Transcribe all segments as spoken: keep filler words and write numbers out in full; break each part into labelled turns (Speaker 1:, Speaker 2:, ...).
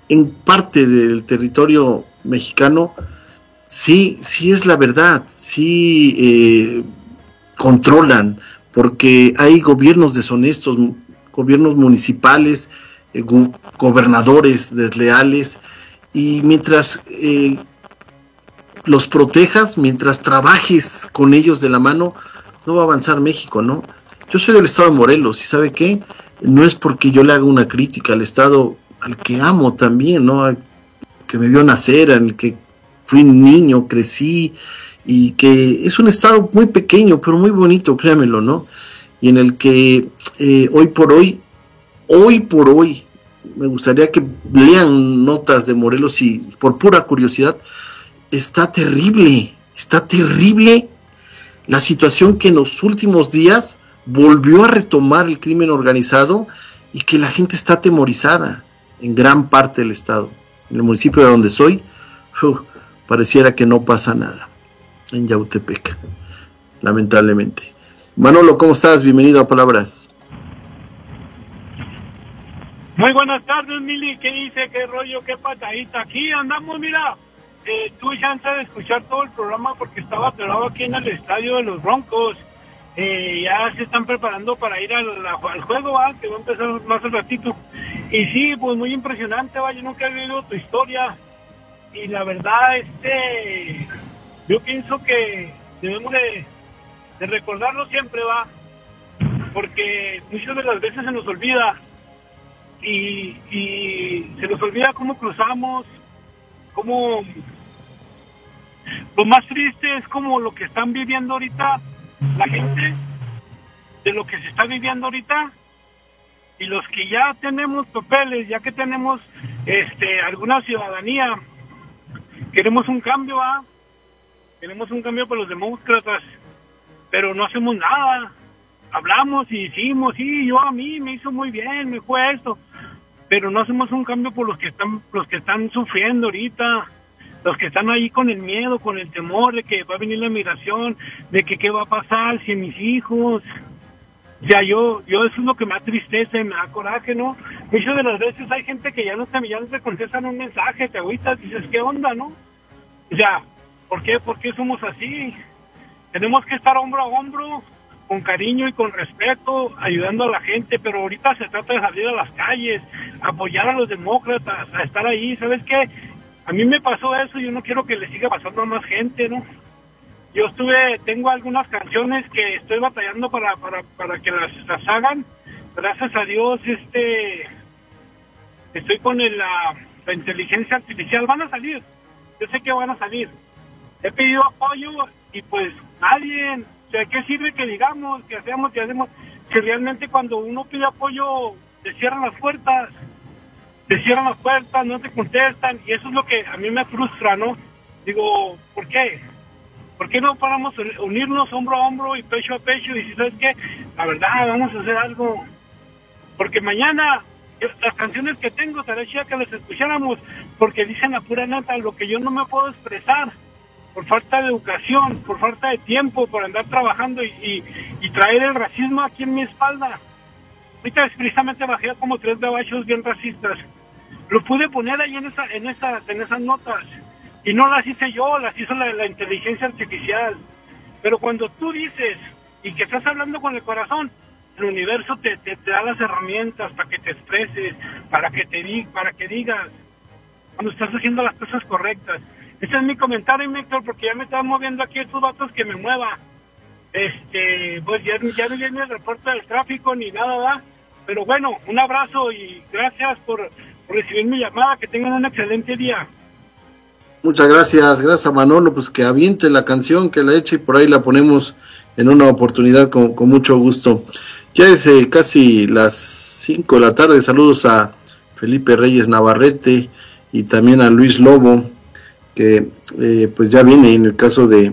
Speaker 1: en parte del territorio mexicano, sí, sí es la verdad, sí eh, controlan, porque hay gobiernos deshonestos, gobiernos municipales, eh, go- gobernadores desleales, y mientras eh, los protejas, mientras trabajes con ellos de la mano, no va a avanzar México, ¿no? Yo soy del estado de Morelos, y ¿sabe qué? No es porque yo le haga una crítica al estado al que amo también, ¿no? Al que me vio nacer, en el que fui niño, crecí, y que es un estado muy pequeño, pero muy bonito, créamelo, ¿no? Y en el que eh, hoy por hoy, hoy por hoy, me gustaría que lean notas de Morelos, y por pura curiosidad, está terrible, está terrible la situación que en los últimos días volvió a retomar el crimen organizado, y que la gente está atemorizada en gran parte del estado. En el municipio de donde soy, uh, pareciera que no pasa nada, en Yautepec, lamentablemente. Manolo, ¿cómo estás? Bienvenido a Palabras.
Speaker 2: Muy buenas tardes, Mili. ¿Qué dice? ¿Qué rollo? ¿Qué patadita? Aquí andamos, mira. Eh, tuve chance de escuchar todo el programa porque estaba atorado aquí en el estadio de los Broncos. Eh, ya se están preparando para ir al, al juego, ¿va? Que va a empezar más al ratito. Y sí, pues muy impresionante, ¿va? Yo nunca he vivido tu historia. Y la verdad, este, yo pienso que debemos de, de recordarlo siempre, ¿va? Porque muchas de las veces se nos olvida. Y, y se nos olvida cómo cruzamos, cómo... Lo más triste es como lo que están viviendo ahorita la gente, de lo que se está viviendo ahorita, y los que ya tenemos papeles, ya que tenemos este alguna ciudadanía, queremos un cambio, ¿ah? Queremos un cambio para los demócratas, pero no hacemos nada. Hablamos y hicimos, sí, yo a mí me hizo muy bien, me fue esto, pero no hacemos un cambio por los que están, los que están sufriendo ahorita, los que están ahí con el miedo, con el temor de que va a venir la migración, de que qué va a pasar si mis hijos, o sea, yo, yo eso es lo que me da tristeza y me da coraje, ¿no? Muchas de las veces hay gente que ya no te, ya no te contestan un mensaje, te agüitas, dices, ¿qué onda, no? O sea, ¿por qué, por qué somos así? Tenemos que estar hombro a hombro, con cariño y con respeto, ayudando a la gente, pero ahorita se trata de salir a las calles, apoyar a los demócratas, a estar ahí, ¿sabes qué? A mí me pasó eso y yo no quiero que le siga pasando a más gente, ¿no? Yo estuve, tengo algunas canciones que estoy batallando para, para, para que las, las hagan, gracias a Dios, este, estoy con el, la, la inteligencia artificial, van a salir, yo sé que van a salir, he pedido apoyo y pues nadie, o sea, ¿qué sirve que digamos, que hacemos, que hacemos, si realmente cuando uno pide apoyo te cierran las puertas, te cierran las puertas, no te contestan, y eso es lo que a mí me frustra, ¿no? Digo, ¿por qué? ¿Por qué no paramos unirnos hombro a hombro y pecho a pecho y si sabes qué? La verdad, vamos a hacer algo, porque mañana yo, las canciones que tengo, estaría chida que las escucháramos, porque dicen la pura neta, lo que yo no me puedo expresar, por falta de educación, por falta de tiempo, por andar trabajando y, y, y traer el racismo aquí en mi espalda. Ahorita precisamente bajé como tres gabachos bien racistas. Lo pude poner ahí en esa, en esas, en esas notas. Y no las hice yo, las hizo la, la inteligencia artificial. Pero cuando tú dices, y que estás hablando con el corazón, el universo te, te, te da las herramientas para que te expreses, para que te di, para que digas, cuando estás haciendo las cosas correctas. Ese es mi comentario, Héctor, porque ya me están moviendo aquí estos datos que me mueva. Este, pues ya, ya no viene el reporte del tráfico ni nada, ¿verdad? Pero bueno, un abrazo y gracias por, por recibir mi llamada, que tengan un excelente día.
Speaker 1: Muchas gracias, gracias a Manolo, pues que aviente la canción, que la eche y por ahí la ponemos en una oportunidad con, con mucho gusto. Ya es eh, casi las cinco de la tarde, saludos a Felipe Reyes Navarrete y también a Luis Lobo, que eh, pues ya viene en el caso de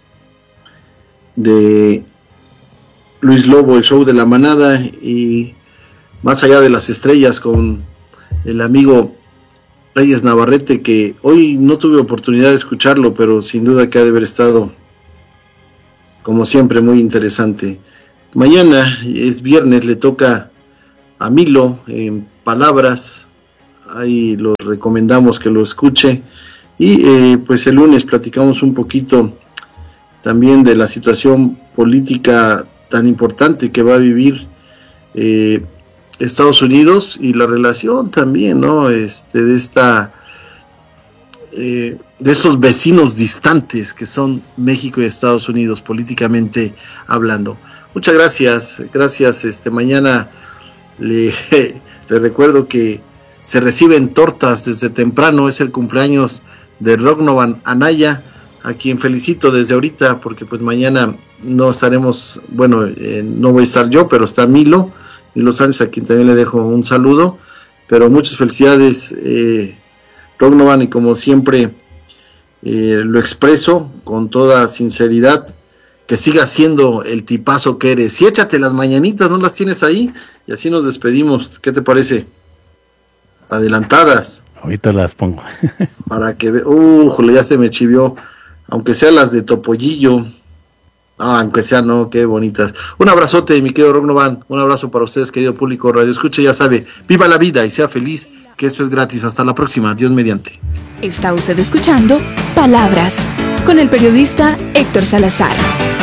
Speaker 1: de Luis Lobo, el show de la manada y Más allá de las estrellas con el amigo Reyes Navarrete, que hoy no tuve oportunidad de escucharlo, pero sin duda que ha de haber estado como siempre muy interesante. Mañana es viernes, le toca a Milo en Palabras, ahí lo recomendamos que lo escuche. Y eh, pues el lunes platicamos un poquito también de la situación política tan importante que va a vivir eh, Estados Unidos y la relación también, ¿no? Este, de esta eh, de estos vecinos distantes que son México y Estados Unidos políticamente hablando. Muchas gracias, gracias. Este mañana le, le recuerdo que se reciben tortas desde temprano, es el cumpleaños de Rognovan Anaya, a quien felicito desde ahorita, porque pues mañana no estaremos, bueno, eh, no voy a estar yo, pero está Milo, Milo Sánchez, a quien también le dejo un saludo, pero muchas felicidades, eh, Rognovan, y como siempre eh, lo expreso con toda sinceridad, que sigas siendo el tipazo que eres, y échate las mañanitas, ¿no las tienes ahí? Y así nos despedimos, ¿qué te parece? Adelantadas.
Speaker 3: Ahorita las pongo.
Speaker 1: Para que ve, uh, ya se me chivió, aunque sea las de Topollillo, ah, aunque sea, no, qué bonitas. Un abrazote, mi querido Rognovan, un abrazo para ustedes, querido público Radio Escucha, ya sabe, viva la vida y sea feliz, que esto es gratis. Hasta la próxima, Dios mediante.
Speaker 4: Está usted escuchando Palabras con el periodista Héctor Salazar.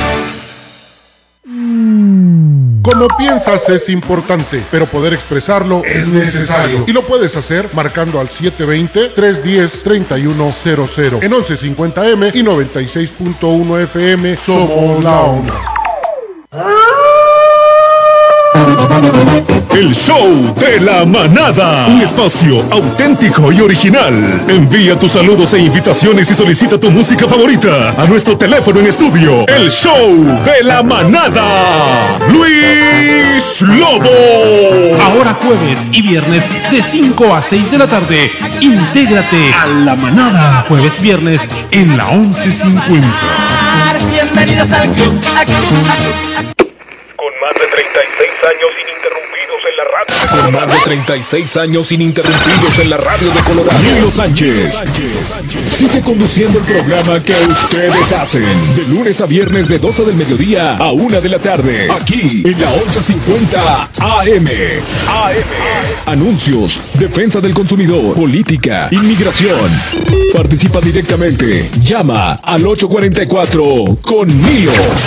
Speaker 5: Como piensas es importante, pero poder expresarlo es necesario. Y lo puedes hacer marcando al siete dos cero, tres uno cero, tres uno cero cero. En once cincuenta eme y noventa y seis punto uno efe eme somos la onda.
Speaker 6: El show de la manada, un espacio auténtico y original. Envía tus saludos e invitaciones y solicita tu música favorita a nuestro teléfono en estudio. El show de la manada, Luis Lobo.
Speaker 7: Ahora jueves y viernes de cinco a seis de la tarde, intégrate a la manada. Jueves viernes en la once cincuenta.
Speaker 8: Bienvenidos al club, al club, al club.
Speaker 9: Con más de treinta y seis años ininterrumpidos en la radio.
Speaker 6: Con más de treinta y seis años ininterrumpidos en la radio de Colorado. Milo Sánchez sigue conduciendo el programa que ustedes hacen. De lunes a viernes de doce del mediodía a una de la tarde. Aquí en la once cincuenta A M. A M. Anuncios, defensa del consumidor, política, inmigración. Participa directamente. Llama al ocho cuatro cuatro con Milo.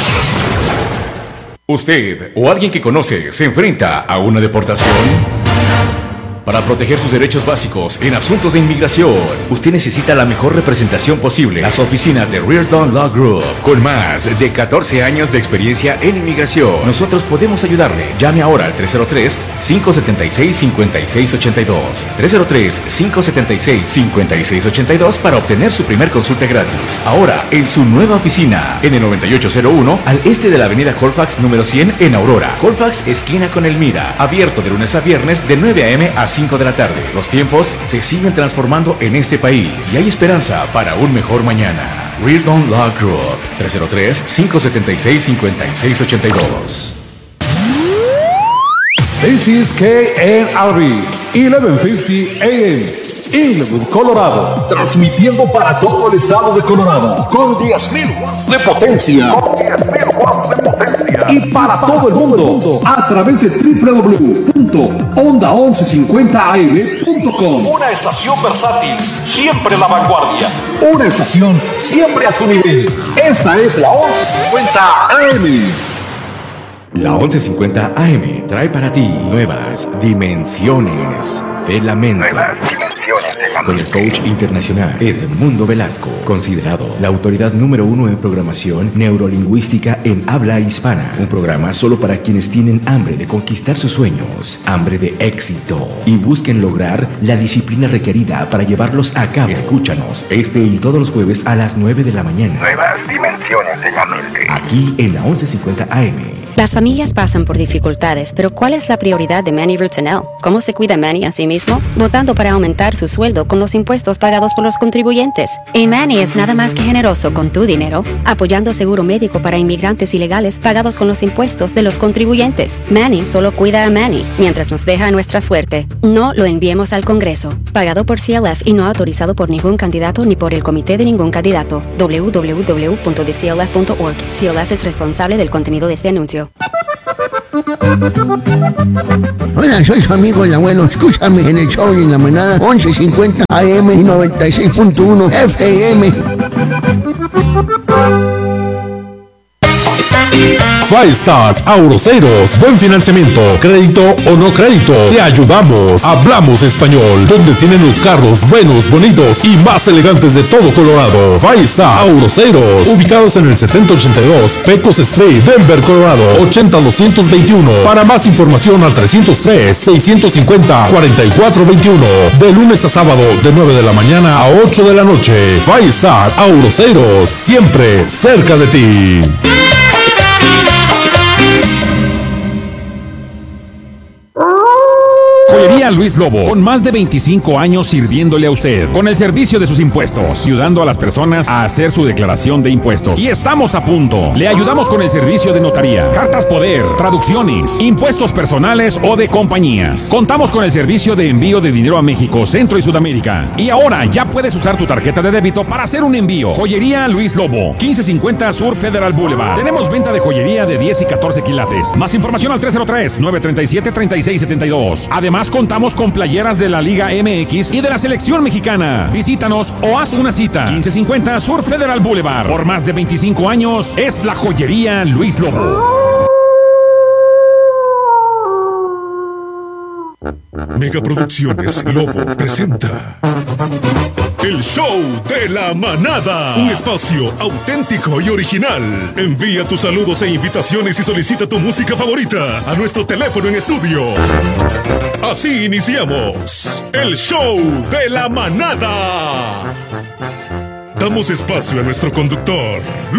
Speaker 10: ¿Usted o alguien que conoce se enfrenta a una deportación? Para proteger sus derechos básicos en asuntos de inmigración, usted necesita la mejor representación posible. Las oficinas de Reardon Law Group, con más de catorce años de experiencia en inmigración. Nosotros podemos ayudarle. Llame ahora al tres cero tres, cinco siete seis, cinco seis ocho dos. tres cero tres, cinco siete seis, cinco seis ocho dos para obtener su primer consulta gratis. Ahora, en su nueva oficina, en el noventa y ocho cero uno, al este de la avenida Colfax número cien, en Aurora. Colfax, esquina con Elmira. Abierto de lunes a viernes de nueve a eme a cinco de la tarde. Los tiempos se siguen transformando en este país y hay esperanza para un mejor mañana. Reardon Law Group, tres cero tres, cinco siete seis, cinco seis ocho dos.
Speaker 11: This is K N R B, eleven fifty A M, Inglewood, Colorado. Transmitiendo para todo el estado de Colorado con diez mil watts de potencia. Y para todo el mundo a través de doble u doble u doble u punto onda once cincuenta a eme punto com.
Speaker 12: Una estación versátil, siempre la vanguardia.
Speaker 11: Una estación siempre a tu nivel. Esta es la once cincuenta A M.
Speaker 10: La once cincuenta A M trae para ti nuevas dimensiones de la mente. Con el coach internacional Edmundo Velasco, considerado la autoridad número uno en programación neurolingüística en habla hispana. Un programa solo para quienes tienen hambre de conquistar sus sueños, hambre de éxito y busquen lograr la disciplina requerida para llevarlos a cabo. Escúchanos este y todos los jueves a las nueve de la mañana.
Speaker 9: Nuevas dimensiones de la mente.
Speaker 10: Aquí en la once cincuenta A M.
Speaker 13: Las familias pasan por dificultades, pero ¿cuál es la prioridad de Manny Roots and L? ¿Cómo se cuida Manny a sí mismo? Votando para aumentar su sueldo con los impuestos pagados por los contribuyentes. Y Manny es nada más que generoso con tu dinero, apoyando seguro médico para inmigrantes ilegales pagados con los impuestos de los contribuyentes. Manny solo cuida a Manny, mientras nos deja a nuestra suerte. No lo enviemos al Congreso. Pagado por C L F y no autorizado por ningún candidato ni por el comité de ningún candidato. doble u doble u doble u punto the c l f punto org. C L F es responsable del contenido de este anuncio.
Speaker 3: Hola, soy su amigo el abuelo. Escúchame en el show en la manada once cincuenta A M y noventa y seis punto uno F M.
Speaker 6: Five Star Auroceros, buen financiamiento, crédito o no crédito, te ayudamos. Hablamos español, donde tienen los carros buenos, bonitos y más elegantes de todo Colorado. Five Star Auroceros, ubicados en el setenta ochenta y dos Pecos Street, Denver, Colorado, ochenta doscientos veintiuno. Para más información al trescientos tres, seiscientos cincuenta, cuarenta y cuatro veintiuno. De lunes a sábado, de nueve de la mañana a ocho de la noche. Five Star Auroceros, siempre cerca de ti.
Speaker 10: Joyería Luis Lobo, con más de veinticinco años sirviéndole a usted, con el servicio de sus impuestos, ayudando a las personas a hacer su declaración de impuestos. Y estamos a punto. Le ayudamos con el servicio de notaría, cartas poder, traducciones, impuestos personales o de compañías. Contamos con el servicio de envío de dinero a México, Centro y Sudamérica. Y ahora ya puedes usar tu tarjeta de débito para hacer un envío. Joyería Luis Lobo, quince cincuenta Sur Federal Boulevard. Tenemos venta de joyería de diez y catorce quilates. Más información al tres cero tres, nueve tres siete, tres seis siete dos. Además, contamos con playeras de la Liga M X y de la Selección Mexicana. Visítanos o haz una cita. quince cincuenta Sur Federal Boulevard. Por más de veinticinco años es la Joyería Luis Lobo.
Speaker 14: Megaproducciones Lobo presenta El Show de la Manada, un espacio auténtico y original. Envía tus saludos e invitaciones y solicita tu música favorita a nuestro teléfono en estudio. Así iniciamos El Show de la Manada. Damos espacio a nuestro conductor